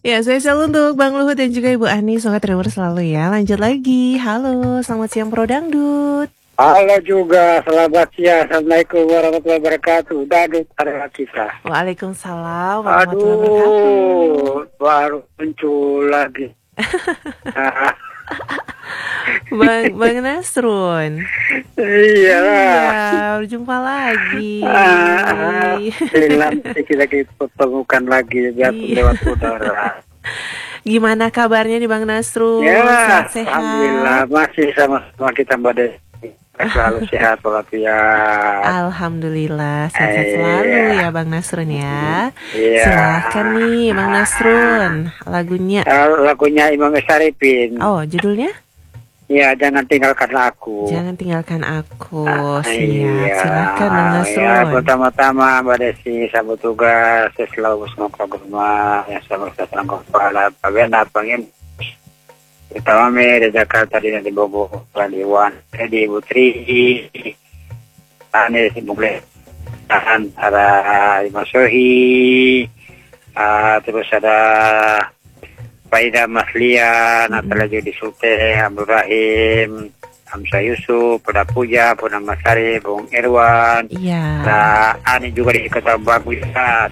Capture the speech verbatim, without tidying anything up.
Ya, saya selalu untuk Bang Luhut dan juga Ibu Ani. Semoga terhibur selalu ya. Lanjut lagi. Halo, selamat siang Pro Dangdut. Halo juga, selamat siang. Assalamualaikum warahmatullahi wabarakatuh. Dangdut adalah kita. Waalaikumsalam warahmatullahi wabarakatuh. Aduh, baru muncul lagi. Bang Bang Nasrun. Iya. Iya, berjumpa lagi. Ah, Hilang kita pertemukan lagi biarpun Iya. lewat udara. Gimana kabarnya nih Bang Nasrun? Ya, Sehat-sehat? alhamdulillah masih sama-sama kita Mbak Desi. Selalu sehat walafiat. Alhamdulillah sehat-sehat Iya. selalu ya Bang Nasrun ya. Iya. Silahkan nih Bang Nasrun, lagunya. Eh, Lagunya Imam Syarifin. Oh, judulnya? Ya, jangan tinggalkan aku. Jangan tinggalkan aku. Ah, Siap, iya. silakan Bang Ya, Nasrun. pertama-tama Mbak Desi, sambut tugas, saya selalu semoga berumah, yang sama saya sanggup kepala, pabena, pangin, pertama me, di Jakarta, di Nanti Bogor, di Iwan, di Putri, Ane, si Bugle, tahan, ada Imam Sohi, ah, terus ada Faida Maslia, Natalia Judi Sulte, Abdul Rahim, Hamzah Yusuf, Pada Puja, Puna Masari, Bung Irwan, Iya. nah Ani juga di Kota Bagus,